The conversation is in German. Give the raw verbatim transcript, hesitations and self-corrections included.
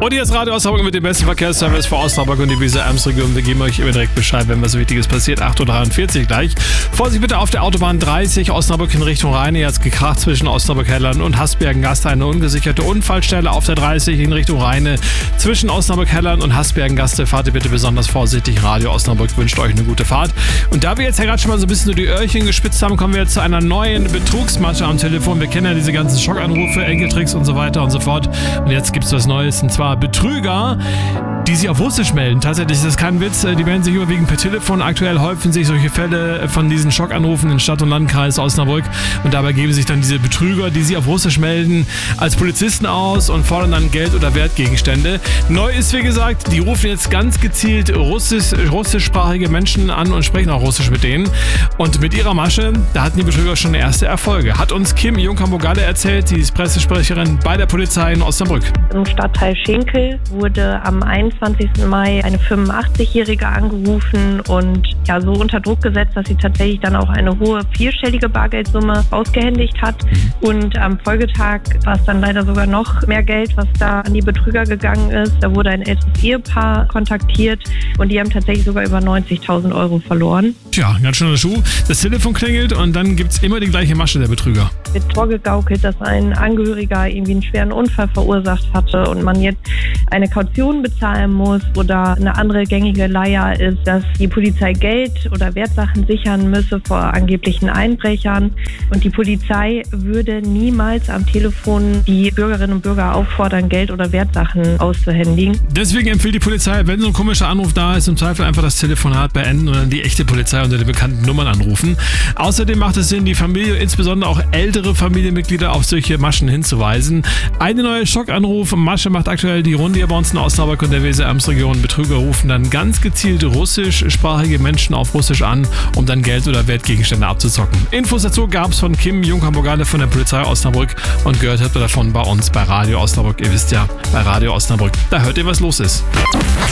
Und hier ist Radio Osnabrück mit dem besten Verkehrsservice für Osnabrück und die Weser-Ems-Region. Wir geben euch immer direkt Bescheid, wenn was Wichtiges passiert. acht Uhr dreiundvierzig gleich. Vorsicht bitte auf der Autobahn dreißig, Osnabrück in Richtung Rheine. Jetzt gekracht zwischen Osnabrück-Hellern und Hasbergen-Gast. Eine ungesicherte Unfallstelle auf der dreißig in Richtung Rheine. Zwischen Osnabrück-Hellern und Hasbergen-Gast. Fahrt ihr bitte besonders vorsichtig. Radio Osnabrück wünscht euch eine gute Fahrt. Und da wir jetzt ja gerade schon mal so ein bisschen so die Öhrchen gespitzt haben, kommen wir jetzt zu einer neuen Betrugsmasche am Telefon. Wir kennen ja diese ganzen Schockanrufe, Enkeltricks und so weiter und so fort. Und jetzt gibt es was Neues, und zwar Betrüger, die sich auf Russisch melden. Tatsächlich ist das kein Witz. Die melden sich überwiegend per Telefon. Aktuell häufen sich solche Fälle von diesen Schockanrufen in Stadt- und Landkreis Osnabrück. Und dabei geben sich dann diese Betrüger, die sich auf Russisch melden, als Polizisten aus und fordern dann Geld oder Wertgegenstände. Neu ist, wie gesagt, die rufen jetzt ganz gezielt Russisch, russischsprachige Menschen an und sprechen auch Russisch mit denen. Und mit ihrer Masche, da hatten die Betrüger schon erste Erfolge. Hat uns Kim Junker-Mogale erzählt, sie ist Pressesprecherin bei der Polizei in Osnabrück. Im Stadtteil Schinkel wurde am einundzwanzigsten Mai eine fünfundachtzigjährige angerufen und ja so unter Druck gesetzt, dass sie tatsächlich dann auch eine hohe vierstellige Bargeldsumme ausgehändigt hat. Und am Folgetag war es dann leider sogar noch mehr Geld, was da an die Betrüger gegangen ist. Da wurde ein älteres Ehepaar kontaktiert und die haben tatsächlich sogar über neunzigtausend Euro verloren. Tja, ganz schöner Schuh. Das Telefon klingelt und dann gibt es immer die gleiche Masche der Betrüger. Wird vorgegaukelt, dass ein Angehöriger irgendwie einen schweren Unfall verursacht hatte und man jetzt eine Kaution bezahlen muss oder eine andere gängige Leier ist, dass die Polizei Geld oder Wertsachen sichern müsse vor angeblichen Einbrechern. Und die Polizei würde niemals am Telefon die Bürgerinnen und Bürger auffordern, Geld oder Wertsachen auszuhändigen. Deswegen empfiehlt die Polizei, wenn so ein komischer Anruf da ist, im Zweifel einfach das Telefonat beenden und dann die echte Polizei unter den bekannten Nummern anrufen. Außerdem macht es Sinn, die Familie, insbesondere auch ältere Familienmitglieder, auf solche Maschen hinzuweisen. Eine neue Schockanruf-Masche macht aktuell die Runde hier bei uns in Osnabrück und der Weser-Ems-Region. Betrüger rufen dann ganz gezielt russischsprachige Menschen auf Russisch an, um dann Geld oder Wertgegenstände abzuzocken. Infos dazu gab es von Kim Junker-Mogale von der Polizei Osnabrück und gehört habt ihr davon bei uns bei Radio Osnabrück. Ihr wisst ja, bei Radio Osnabrück, da hört ihr, was los ist.